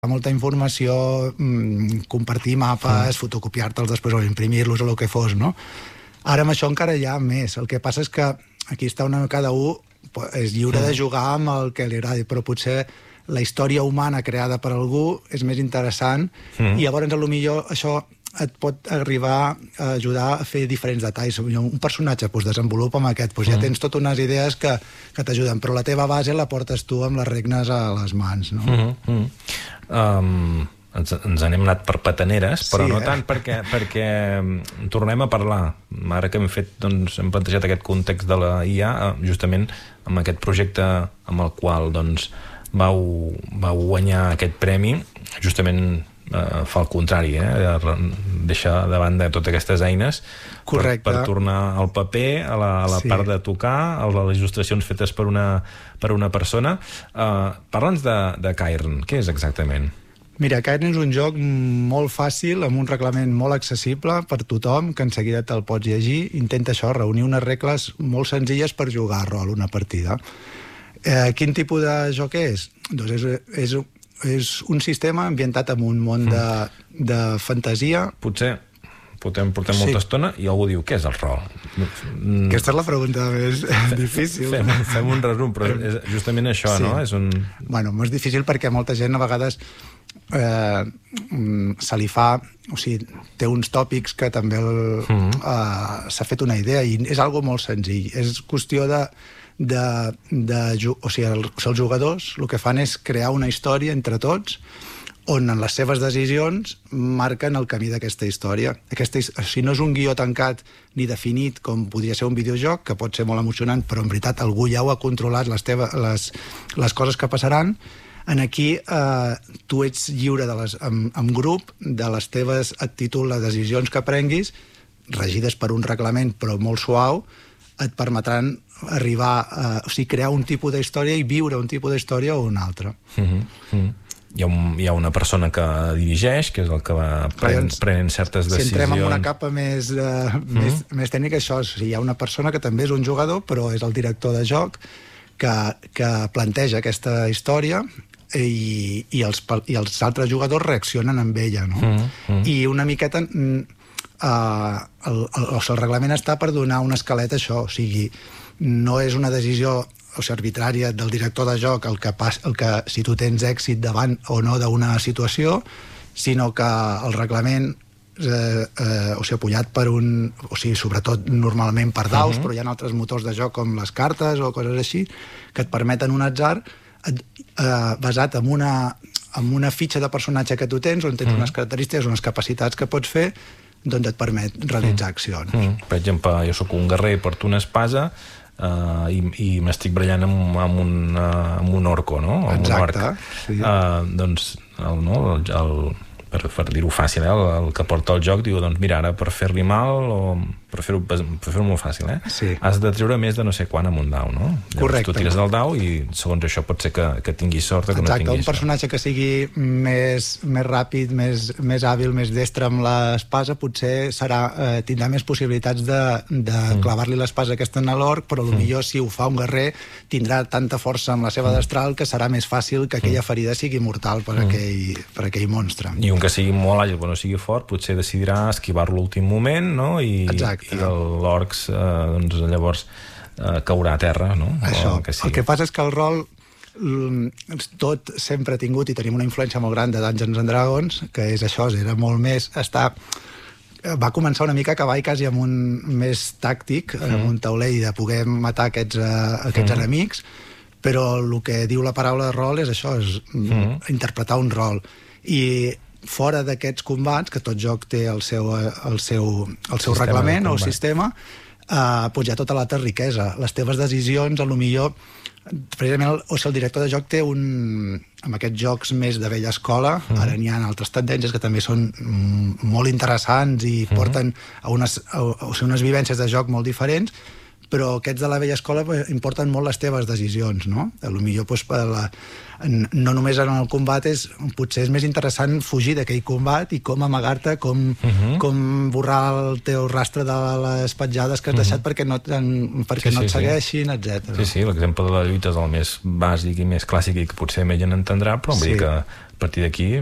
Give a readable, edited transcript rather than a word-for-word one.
molta informació, compartir mapes, fotocopiar-te'ls després o imprimir-los o el que fos, no? Ara amb això encara hi ha més. El que passa és que aquí està cada un és lliure de jugar amb el que li agradi, però potser la història humana creada per algú és més interessant i llavors potser això et pot arribar a ajudar a fer diferents detalls. Un personatge desenvolupa amb aquest, ja tens totes unes idees que t'ajuden, però la teva base la portes tu amb les regnes a les mans, no? Ens n'hem anat per petaneres, però no tant perquè tornem a parlar. Ara que hem plantejat aquest context de la IA, justament amb aquest projecte amb el qual vau guanyar aquest premi, justament fa el contrari, deixar de banda totes aquestes eines per tornar al paper, a la part de tocar, a les il·lustracions fetes per una persona. Parla'ns de Cairn, què és exactament? Mira, Cairn és un joc molt fàcil, amb un reglament molt accessible per tothom, que en seguida te'l pots llegir. Intenta això, reunir unes regles molt senzilles per jugar a rol, una partida. Quin tipus de joc és? Doncs és un sistema ambientat en un món de fantasia. Potser portem molta estona i algú diu, què és el rol? Aquesta és la pregunta més difícil. Fem un resum, però és justament això, no? Bueno, és difícil perquè molta gent a vegades se li fa... O sigui, té uns tòpics que també s'ha fet una idea i és algo molt senzill. És qüestió o sigui, els jugadors el que fan és crear una història entre tots on en les seves decisions marquen el camí d'aquesta història. O sigui, no és un guió tancat ni definit com podria ser un videojoc, que pot ser molt emocionant, però en veritat algú ja ho ha controlat les coses que passaran. Aquí tu ets lliure en grup de les teves actituds, les decisions que prenguis, regides per un reglament però molt suau, et permetran arribar o sigui, crear un tipus d'història i viure un tipus d'història o una altra. Hi ha una persona que dirigeix, que és el que va prenent certes decisions. Si entrem en una capa més tècnica, això, o sigui, hi ha una persona que també és un jugador, però és el director de joc, que planteja aquesta història i els altres jugadors reaccionen amb ella, no? I una miqueta el reglament està per donar un esquelet a això, o sigui, no és una decisió arbitrària del director de joc el que si tu tens èxit davant o no d'una situació, sinó que el reglament apoyat per sobretot normalment per daus, però hi ha altres motors de joc com les cartes o coses així, que et permeten un atzar basat en una fitxa de personatge que tu tens, on tens unes característiques, unes capacitats que pots fer, doncs et permet realitzar accions. Per exemple, jo sóc un guerrer, porto una espasa i m'estic barallant amb un orco, no? Exacte. Doncs per dir-ho fàcil, el que porta el joc diu, doncs mira, ara per fer-li mal o per fer-ho molt fàcil, has de treure més de no sé quant amb un dau, no? Llavors tu tires del dau i segons això pot ser que tinguis sort o que no tinguis sort. Exacte, un personatge que sigui més ràpid, més hàbil, més destre amb l'espasa, potser tindrà més possibilitats de clavar-li l'espasa aquesta en l'orc, però potser si ho fa un guerrer tindrà tanta força amb la seva destral que serà més fàcil que aquella ferida sigui mortal per aquell monstre. I un que sigui molt àgil però no sigui fort potser decidirà esquivar-lo a l'últim moment, no? I l'orcs llavors caurà a terra, no? Això, el que passa és que el rol tot sempre ha tingut i tenim una influència molt gran de Dungeons and Dragons, que és això, era molt més va començar una mica a cavall quasi amb un més tàctic, amb un taulell de poder matar aquests enemics, però el que diu la paraula de rol és això, és interpretar un rol. I fora d'aquests combats, que tot joc té el seu reglament o el sistema, doncs hi ha tota l'altra riquesa. Les teves decisions, potser, precisament, si el director de joc té amb aquests jocs més de vella escola, ara n'hi ha altres tendències que també són molt interessants i porten a unes vivències de joc molt diferents, però aquests de la vella escola importen molt les teves decisions, no? Potser no només en el combat potser és més interessant fugir d'aquell combat i com amagar-te, com borrar el teu rastre de les petjades que has deixat perquè no et segueixin, etc. Sí, l'exemple de la lluita és el més bàsic i més clàssic i que potser més gent entendrà, però vull dir que a partir d'aquí